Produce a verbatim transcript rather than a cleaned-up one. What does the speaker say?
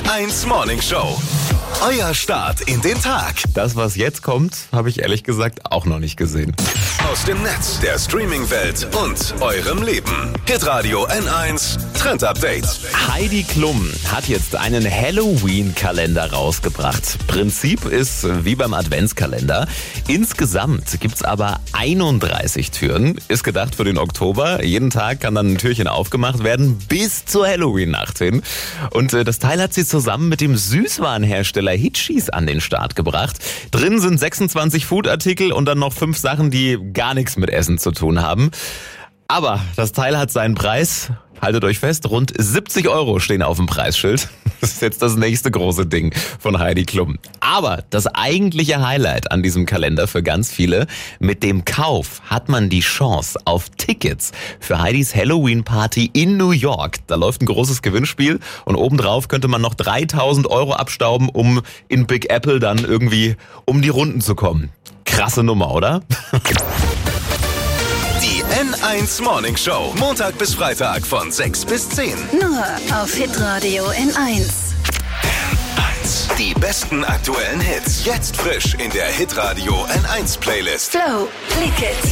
eins Morning Show. Euer Start in den Tag. Das, was jetzt kommt, habe ich ehrlich gesagt auch noch nicht gesehen. Aus dem Netz, der Streaming-Welt und eurem Leben. Hitradio N eins Trend Update. Heidi Klum hat jetzt einen Halloween-Kalender rausgebracht. Prinzip ist wie beim Adventskalender. Insgesamt gibt's aber einunddreißig Türen. Ist gedacht für den Oktober. Jeden Tag kann dann ein Türchen aufgemacht werden bis zur Halloween-Nacht hin. Und das Teil hat sie zusammen mit dem Süßwarenhersteller Hitchis an den Start gebracht. Drin sind sechsundzwanzig Foodartikel und dann noch fünf Sachen, die gar nichts mit Essen zu tun haben. Aber das Teil hat seinen Preis. Haltet euch fest, rund siebzig Euro stehen auf dem Preisschild. Das ist jetzt das nächste große Ding von Heidi Klum. Aber das eigentliche Highlight an diesem Kalender für ganz viele: mit dem Kauf hat man die Chance auf Tickets für Heidis Halloween-Party in New York. Da läuft ein großes Gewinnspiel und obendrauf könnte man noch dreitausend Euro abstauben, um in Big Apple dann irgendwie um die Runden zu kommen. Krasse Nummer, oder? Die N eins Morning Show. Montag bis Freitag von sechs bis zehn. Nur auf Hitradio N eins. N eins. Die besten aktuellen Hits. Jetzt frisch in der Hitradio N eins Playlist. Flow, Click It.